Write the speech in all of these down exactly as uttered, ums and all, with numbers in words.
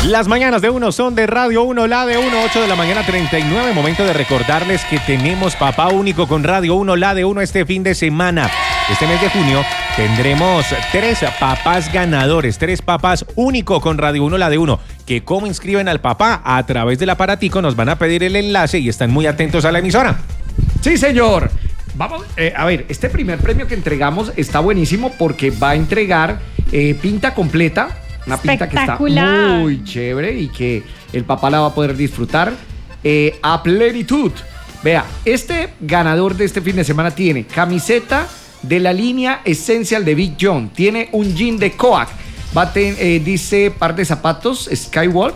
Las mañanas de uno son de Radio uno, la de uno, ocho de la mañana, treinta y nueve. Momento de recordarles que tenemos papá único con Radio uno, la de uno este fin de semana. Este mes de junio tendremos tres papás ganadores, tres papás único con Radio uno, la de uno. Que cómo inscriben al papá a través del aparatico, nos van a pedir el enlace y están muy atentos a la emisora. Sí, señor. Vamos, eh, a ver, este primer premio que entregamos está buenísimo porque va a entregar eh, pinta completa. Una pinta que está muy chévere y que el papá la va a poder disfrutar eh, a plenitud. Vea, este ganador de este fin de semana tiene camiseta de la línea Essential de Big John. Tiene un jean de Coac. Va a ten, eh, dice par de zapatos Skywalk.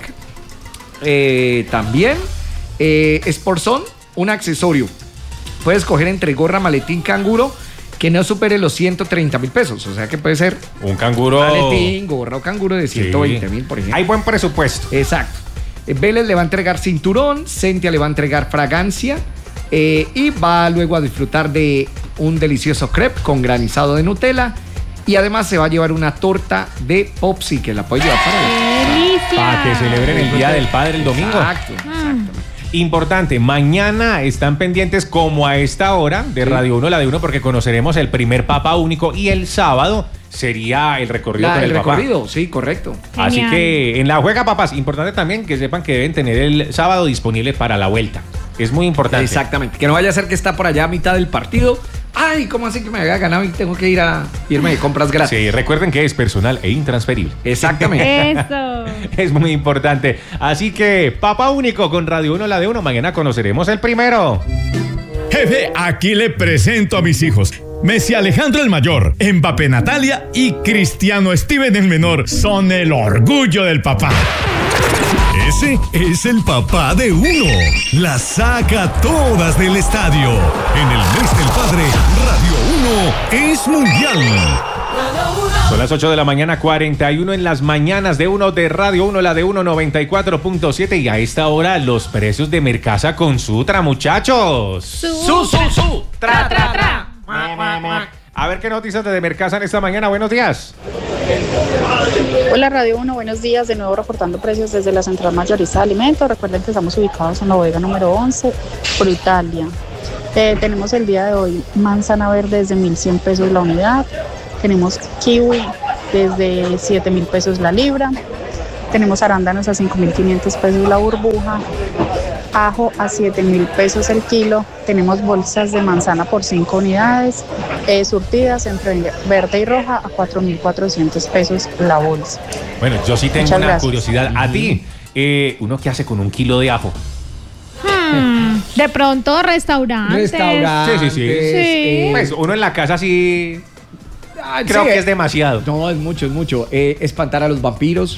Eh, también eh, Sportson, un accesorio. Puedes escoger entre gorra, maletín, canguro, que no supere los ciento treinta mil pesos. O sea que puede ser un canguro, maletín, gorra o canguro de ciento veinte mil, sí, por ejemplo. Hay buen presupuesto. Exacto. Vélez le va a entregar cinturón, Sentia le va a entregar fragancia eh, y va luego a disfrutar de un delicioso crepe con granizado de Nutella y además se va a llevar una torta de Popsi que la puede llevar para, ¡Delicia! Para que celebren el Día del Padre el domingo. Exacto, exactamente. Importante, mañana están pendientes como a esta hora de Radio uno, la de uno, porque conoceremos el primer papá único y el sábado sería el recorrido la, con el, el papá. recorrido, sí, correcto. Así Genial. que en la Juega Papás, importante también que sepan que deben tener el sábado disponible para la vuelta. Es muy importante. Exactamente, que no vaya a ser que está por allá a mitad del partido. Ay, ¿cómo así que me había ganado y tengo que ir a irme de compras gratis? Sí, recuerden que es personal e intransferible. Exactamente. Eso. Es muy importante. Así que, papá único con Radio uno, la de uno. Mañana conoceremos el primero. Jefe, aquí le presento a mis hijos. Messi Alejandro el mayor, Mbappé Natalia y Cristiano Steven el menor son el orgullo del papá. Ese es el papá de uno. Las saca todas del estadio. En el mes del padre, Radio uno es mundial. Son las ocho de la mañana, cuarenta y uno en las mañanas de uno de Radio uno, la de uno noventa y cuatro punto siete. Y a esta hora los precios de Mercasa con Sutra, muchachos. Su, su, su, su. Tra, tra, tra. tra. A ver qué noticias de Mercasa en esta mañana. Buenos días. Hola Radio uno, buenos días. De nuevo reportando precios desde la Central Mayorista de Alimentos. Recuerden que estamos ubicados en la bodega número once, por Italia. Eh, tenemos el día de hoy manzana verde desde mil cien pesos la unidad. Tenemos kiwi desde siete mil pesos la libra. Tenemos arándanos a cinco mil quinientos pesos la burbuja. Ajo a siete mil pesos el kilo. Tenemos bolsas de manzana por cinco unidades, eh, surtidas entre verde y roja a cuatro mil cuatrocientos pesos la bolsa. Bueno, yo sí tengo Muchas una gracias. curiosidad. A ti, eh, ¿uno qué hace con un kilo de ajo? Hmm, de pronto restaurantes. Restaurantes. Sí, sí, sí. eh, Pues uno en la casa sí... ah, Creo sí, que eh, es demasiado. No, es mucho, es mucho. Eh, espantar a los vampiros.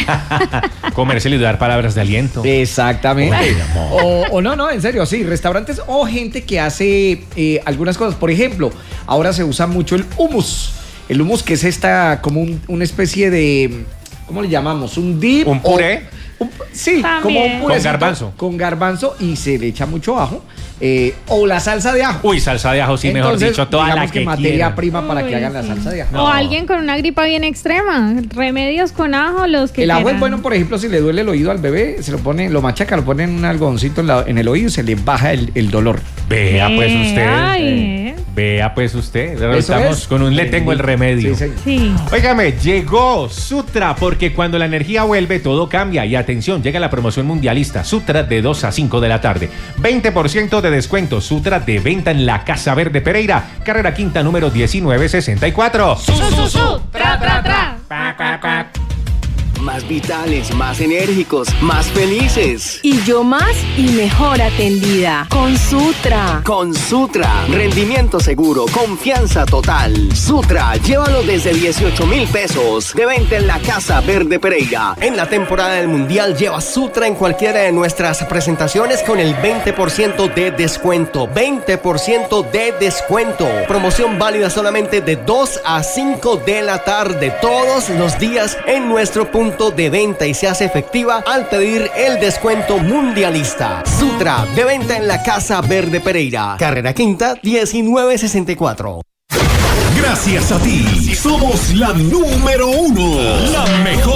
Comerse y dar palabras de aliento. Exactamente. Ay, amor. O, o no, no, en serio, sí, restaurantes o gente que hace eh, algunas cosas. Por ejemplo, ahora se usa mucho el hummus. El hummus que es esta, como un- una especie de, ¿cómo le llamamos? Un dip. ¿Un puré? o- un- sí, También. como un Con purecito garbanzo. Con garbanzo y se le echa mucho ajo. eh, o la salsa de ajo. Uy, salsa de ajo, sí, mejor Entonces, dicho, toda digamos la que, que materia quieran. prima para que Uy, hagan la sí. salsa de ajo. No. O alguien con una gripa bien extrema. Remedios con ajo, los que El ajo es quieran. bueno, por ejemplo, si le duele el oído al bebé, se lo pone, lo machaca, lo pone en un algodoncito en, la- en el oído y se le baja el, el dolor. Vea pues Eh, usted. ay, eh, eh. Vea pues usted. Eso Estamos es. con un le tengo el remedio. Sí, señor. Sí. Óigame, llegó Sutra, porque cuando la energía vuelve, todo cambia. Y atención, llega la promoción mundialista Sutra de dos a cinco de la tarde. veinte por ciento de descuento. Sutra de venta en la Casa Verde Pereira. Carrera Quinta, número diecinueve sesenta y cuatro. Su, su, su. Tra, tra, tra. Pa, pa, pa. Más vitales, más enérgicos, más felices. Y yo más y mejor atendida. Con Sutra. Con Sutra, rendimiento seguro, confianza total. Sutra, llévalo desde dieciocho mil pesos. De venta en la Casa Verde Pereira. En la temporada del Mundial lleva Sutra en cualquiera de nuestras presentaciones con el veinte por ciento de descuento. veinte por ciento de descuento. Promoción válida solamente de dos a cinco de la tarde. Todos los días en nuestro punto de venta y se hace efectiva al pedir el descuento mundialista. Sutra, de venta en la Casa Verde Pereira. Carrera Quinta, diecinueve sesenta y cuatro. Gracias a ti, somos la número uno. La mejor.